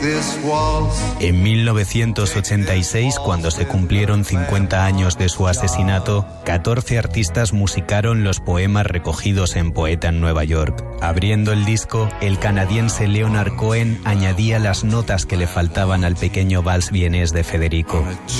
En 1986, cuando se cumplieron 50 años de su asesinato, 14 artistas musicaron los poemas recogidos en Poeta en Nueva York. Abriendo el disco, el canadiense Leonard Cohen añadía las notas que le faltaban al pequeño vals vienés de Federico.